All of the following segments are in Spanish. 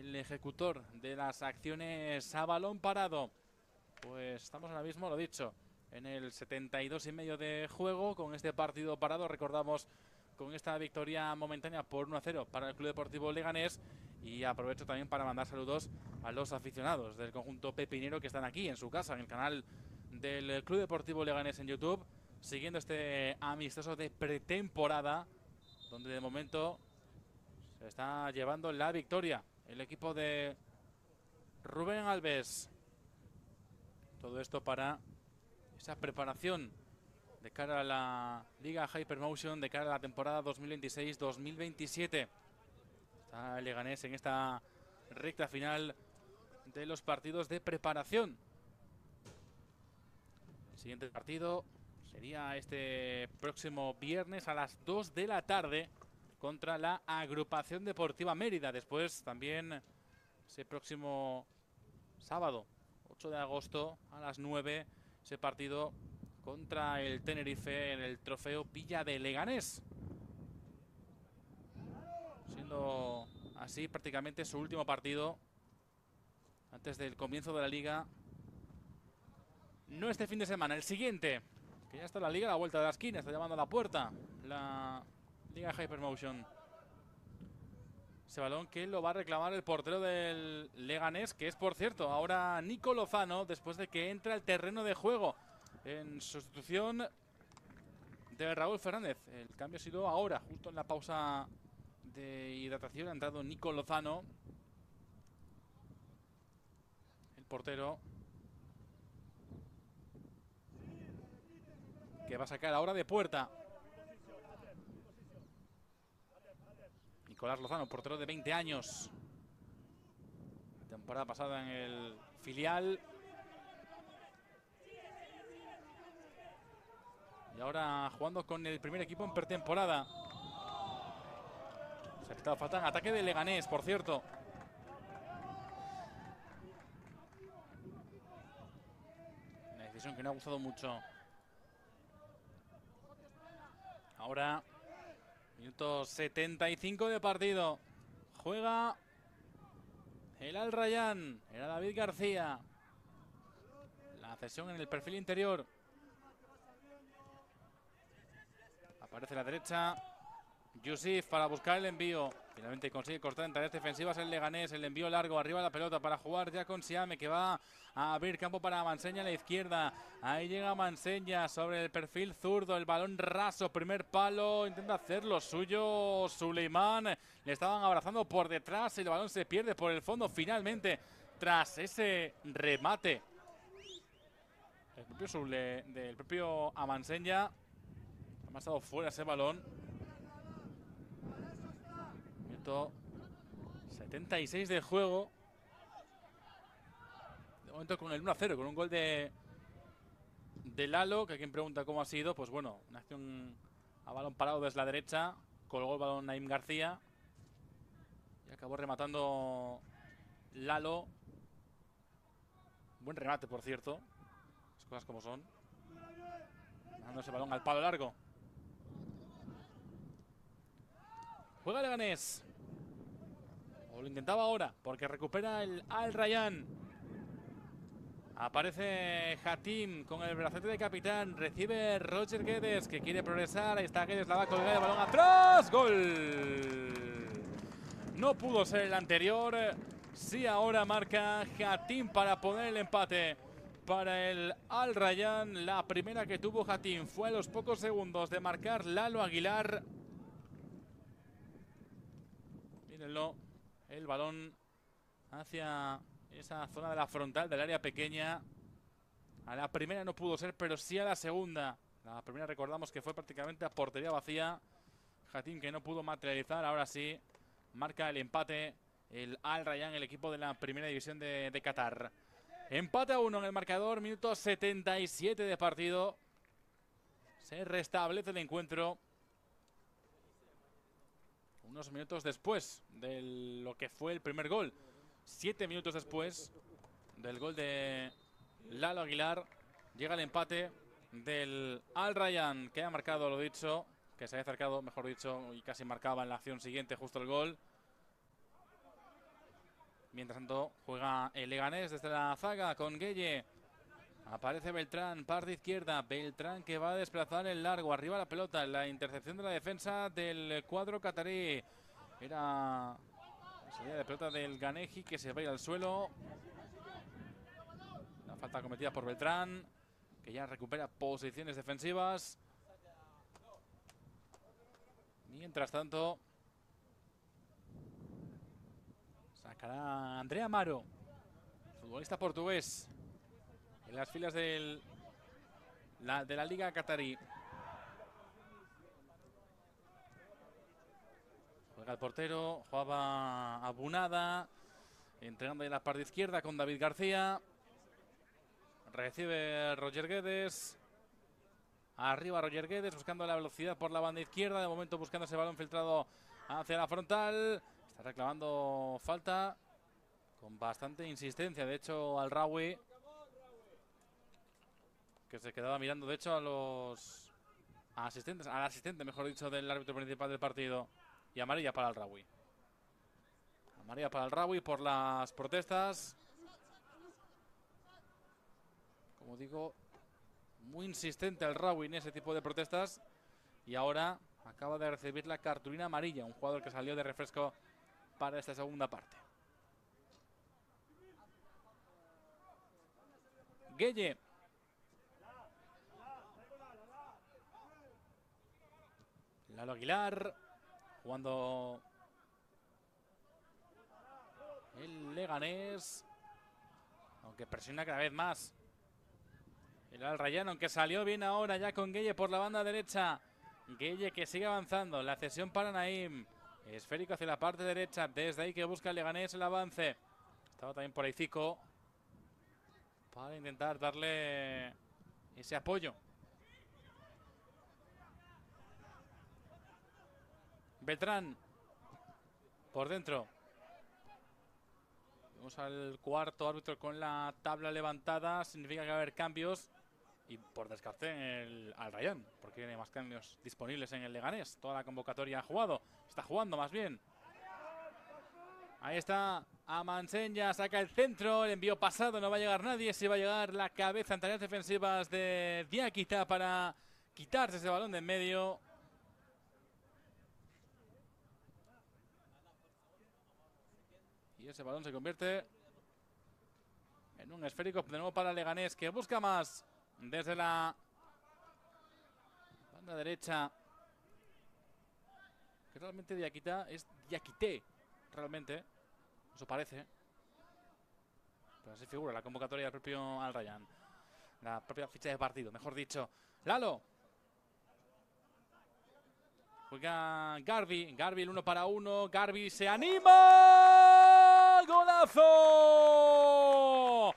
el ejecutor de las acciones a balón parado. Pues estamos ahora mismo, lo dicho, en el 72,5 de juego con este partido parado. Recordamos con esta victoria momentánea por 1-0 para el Club Deportivo Leganés. Y aprovecho también para mandar saludos a los aficionados del conjunto pepinero que están aquí en su casa, en el canal del Club Deportivo Leganés en YouTube, siguiendo este amistoso de pretemporada, donde de momento se está llevando la victoria el equipo de Rubén Alves. Todo esto para esa preparación de cara a la Liga Hypermotion, de cara a la temporada 2026-2027. Está el Leganés en esta recta final de los partidos de preparación. El siguiente partido sería este próximo viernes a las 2 de la tarde contra la Agrupación Deportiva Mérida. Después también ese próximo sábado 8 de agosto a las 9, ese partido contra el Tenerife en el trofeo Villa de Leganés, siendo así prácticamente su último partido antes del comienzo de la liga. No este fin de semana, el siguiente, que ya está la liga a la vuelta de la esquina, está llamando a la puerta la Liga Hypermotion. Ese balón que lo va a reclamar el portero del Leganés, que es, por cierto, ahora Nico Lozano, después de que entra al terreno de juego en sustitución de Raúl Fernández. El cambio ha sido ahora, justo en la pausa de hidratación. Ha entrado Nico Lozano, el portero, que va a sacar ahora de puerta. Nicolás Lozano, portero de 20 años. Temporada pasada en el filial. Y ahora jugando con el primer equipo en pretemporada. Se ha quitado falta en ataque de Leganés, por cierto. Una decisión que no ha gustado mucho. Ahora, minuto 75 de partido. Juega el Al Rayyan. Era David García. La cesión en el perfil interior. Aparece a la derecha Yusif para buscar el envío. Finalmente consigue cortar en tareas defensivas el Leganés. El envío largo, arriba la pelota para jugar ya con Siame, que va a abrir campo para Manseña a la izquierda. Ahí llega Manseña sobre el perfil zurdo. El balón raso, primer palo. Intenta hacer lo suyo Suleiman. Le estaban abrazando por detrás. El balón se pierde por el fondo finalmente tras ese remate del propio Amanseña. Ha pasado fuera ese balón. Minuto 76 de juego. De momento con el 1-0, con un gol de Lalo, que quien pregunta cómo ha sido. Pues bueno, una acción a balón parado desde la derecha. Colgó el balón Naim García y acabó rematando Lalo. Buen remate, por cierto. Las cosas como son. Dando ese balón al palo largo. Juega Leganés. O lo intentaba ahora, porque recupera el Al Rayyan. Aparece Hatim con el bracete de capitán. Recibe Roger Guedes, que quiere progresar. Ahí está Guedes, la va a colgar, el balón atrás. ¡Gol! No pudo ser el anterior. Sí, ahora marca Hatim para poner el empate para el Al Rayyan. La primera que tuvo Hatim fue a los pocos segundos de marcar Lalo Aguilar. Mírenlo, el balón hacia esa zona de la frontal del área pequeña. A la primera no pudo ser, pero sí a la segunda. La primera recordamos que fue prácticamente a portería vacía. Hatim, que no pudo materializar, ahora sí marca el empate el Al Rayyan, el equipo de la primera división de Qatar. Empate a 1 en el marcador, minuto 77 de partido. Se restablece el encuentro unos minutos después de lo que fue el primer gol. 7 minutos después del gol de Lalo Aguilar, llega el empate del Al Rayyan, que ha marcado, lo dicho, que se había acercado, mejor dicho, y casi marcaba en la acción siguiente justo el gol. Mientras tanto juega el Leganés desde la zaga con Gueye. Aparece Beltrán, parte izquierda. Beltrán que va a desplazar el largo. Arriba la pelota. La intercepción de la defensa del cuadro catarí. Era la salida de pelota del Ganeji que se va a ir al suelo. La falta cometida por Beltrán, que ya recupera posiciones defensivas. Mientras tanto, sacará André Amaro, futbolista portugués, en las filas de la Liga Catarí. Juega el portero, jugaba Abunada, entregando en la parte izquierda con David García. Recibe Roger Guedes. Arriba Roger Guedes buscando la velocidad por la banda izquierda. De momento buscando ese balón filtrado hacia la frontal. Está reclamando falta con bastante insistencia. De hecho, al Rawi, que se quedaba mirando de hecho a los asistentes, al asistente, mejor dicho, del árbitro principal del partido. Y amarilla para el Rawi. Amarilla para el Rawi por las protestas. Como digo, muy insistente el Rawi en ese tipo de protestas. Y ahora acaba de recibir la cartulina amarilla. Un jugador que salió de refresco para esta segunda parte. Gueye. Lalo Aguilar. Jugando el Leganés. Aunque presiona cada vez más el Al Rayyan, aunque salió bien ahora ya con Gueye por la banda derecha. Gueye que sigue avanzando. La cesión para Naim. Esférico hacia la parte derecha. Desde ahí que busca el Leganés el avance. Estaba también por ahí Zico para intentar darle ese apoyo. Beltrán por dentro. Vamos al cuarto árbitro con la tabla levantada. Significa que va a haber cambios. Y por descarte el Al Rayyan, porque tiene más cambios disponibles en el Leganés. Toda la convocatoria ha jugado. Está jugando más bien. Ahí está Amansenya, saca el centro. El envío pasado, no va a llegar nadie. Sí va a llegar la cabeza en tareas defensivas de Diakita para quitarse ese balón de en medio. Y ese balón se convierte en un esférico de nuevo para Leganés, que busca más desde la banda derecha. Que realmente Diakita es Diakité, realmente. Eso parece. Pero así figura la convocatoria del propio Al Rayyan. La propia ficha de partido, mejor dicho. Lalo. Juega Garbi. Garbi el 1-1. Garbi se anima. ¡Golazo!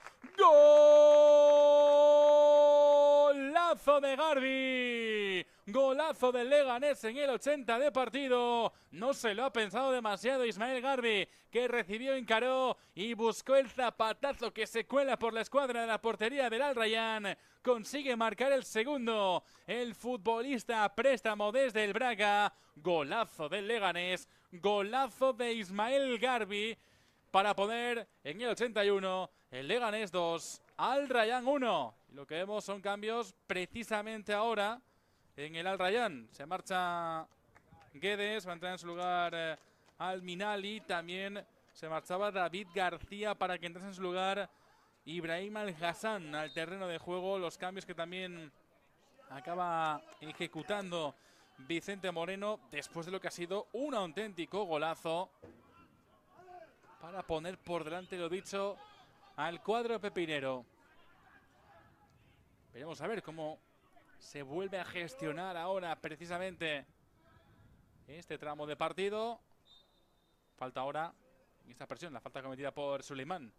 ¡Golazo de Garbi! Golazo del Leganés en el 80 de partido. No se lo ha pensado demasiado Ismael Garbi, que recibió, encaró y buscó el zapatazo que se cuela por la escuadra de la portería del Al Rayyan. Consigue marcar el segundo. El futbolista a préstamo desde el Braga. Golazo del Leganés. Golazo de Ismael Garbi para poner en el 81 el Leganés 2, Al Rayyan 1. Y lo que vemos son cambios precisamente ahora en el Al Rayyan. Se marcha Guedes, va a entrar en su lugar Al Minali. También se marchaba David García para que entrase en su lugar Ibrahim Al Hassan al terreno de juego. Los cambios que también acaba ejecutando Vicente Moreno después de lo que ha sido un auténtico golazo para poner por delante, lo dicho, al cuadro pepinero. Veremos a ver cómo se vuelve a gestionar ahora precisamente este tramo de partido. Falta ahora en esta presión, la falta cometida por Suleiman.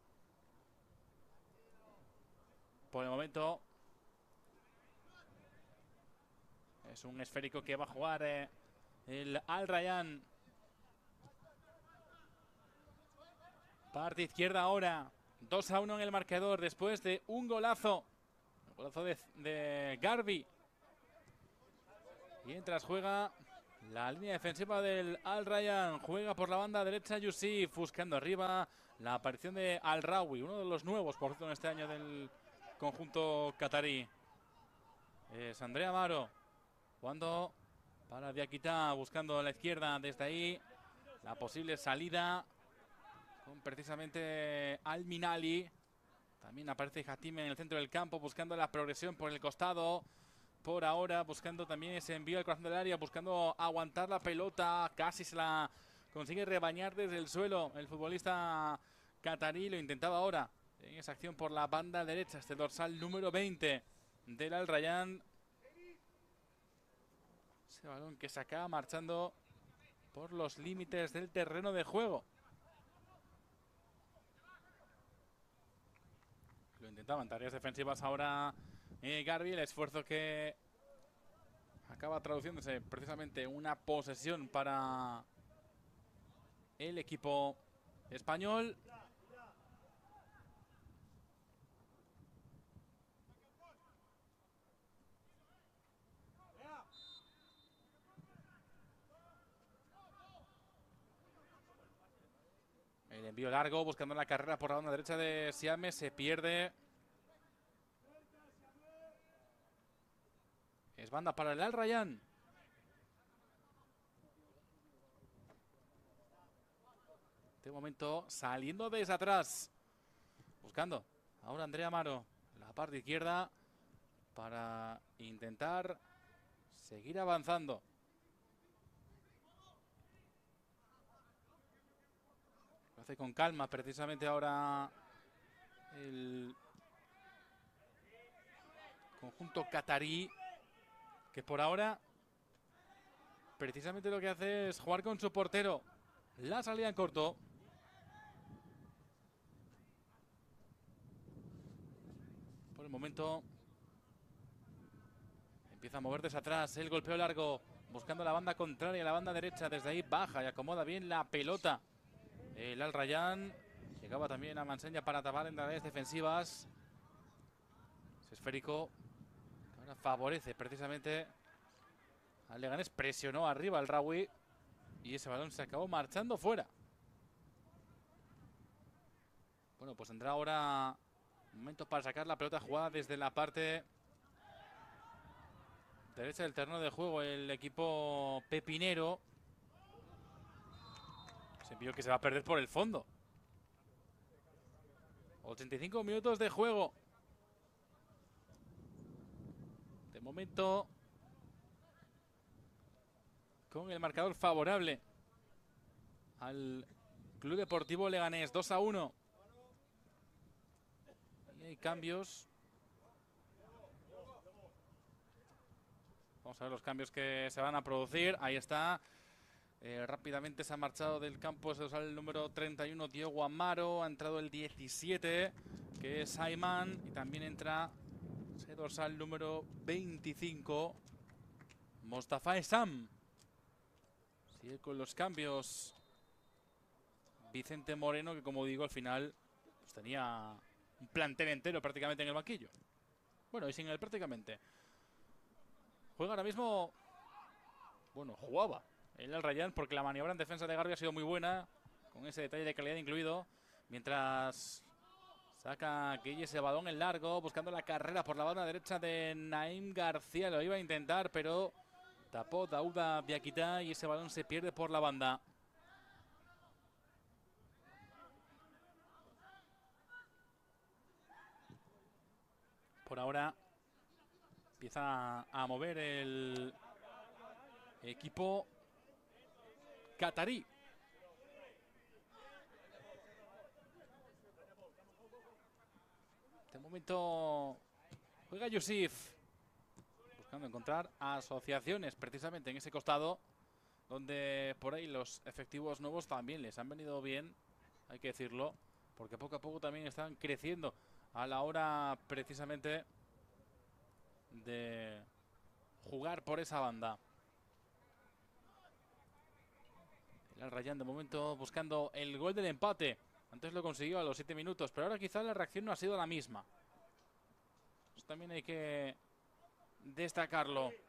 Por el momento es un esférico que va a jugar el Al Rayyan. Parte izquierda ahora. 2-1 en el marcador después de un golazo. El golazo de Garbi. Mientras juega La línea defensiva del Al Rayyan. Juega por la banda derecha Yusif, buscando arriba la aparición de Al Rawi, uno de los nuevos, por cierto, en este año del conjunto catarí. Es Andrea Amaro, jugando para Diakité, buscando a la izquierda desde ahí la posible salida con precisamente Al Minali. También aparece Hatime en el centro del campo, buscando la progresión por el costado. Por ahora, buscando también ese envío al corazón del área, buscando aguantar la pelota. Casi se la consigue rebañar desde el suelo el futbolista catarí. Lo intentaba ahora en esa acción por la banda derecha, este dorsal número 20 del Al Rayyan. Ese balón que se acaba marchando por los límites del terreno de juego. Lo intentaban tareas defensivas ahora Garbi. El esfuerzo que acaba traduciéndose precisamente en una posesión para el equipo español. El envío largo, buscando la carrera por la banda derecha de Siame, se pierde. Es banda para el Al Rayyan. De momento saliendo desde atrás, buscando ahora Andrea Amaro, la parte izquierda, para intentar seguir avanzando. Lo hace con calma precisamente ahora el conjunto catarí, que por ahora precisamente lo que hace es jugar con su portero. La salida en corto. Por el momento empieza a mover desde atrás el golpeo largo, buscando la banda contraria, la banda derecha. Desde ahí baja y acomoda bien la pelota el Al Rayyan. Llegaba también a Manseña para tapar en tareas defensivas. Ese esférico que ahora favorece precisamente al Leganés. Presionó arriba el Rawi y ese balón se acabó marchando fuera. Bueno, pues tendrá ahora momento para sacar la pelota jugada desde la parte derecha del terreno de juego el equipo pepinero. Se envío que se va a perder por el fondo. 85 minutos de juego. De momento con el marcador favorable al Club Deportivo Leganés, 2-1. Y hay cambios. Vamos a ver los cambios que se van a producir. Ahí está. Rápidamente se ha marchado del campo ese dorsal el número 31, Diego Amaro. Ha entrado el 17, que es Ayman. Y también entra ese dorsal número 25, Mostafa Essam. Sigue con los cambios Vicente Moreno, que como digo, al final pues tenía un plantel entero prácticamente en el banquillo. Bueno, y sin él prácticamente. Juega ahora mismo... Bueno, jugaba el Al Rayyan, porque la maniobra en defensa de Garbi ha sido muy buena, con ese detalle de calidad incluido. Mientras saca Guille ese balón en largo, buscando la carrera por la banda derecha de Naim García. Lo iba a intentar, pero tapó Daouda Diakité y ese balón se pierde por la banda. Por ahora empieza a mover el equipo catarí. De momento juega Yusif, buscando encontrar asociaciones precisamente en ese costado, donde por ahí los efectivos nuevos también les han venido bien, hay que decirlo, porque poco a poco también están creciendo a la hora precisamente de jugar por esa banda. El Al Rayyan de momento buscando el gol del empate. Antes lo consiguió a los 7 minutos, pero ahora quizá la reacción no ha sido la misma. Eso también hay que destacarlo.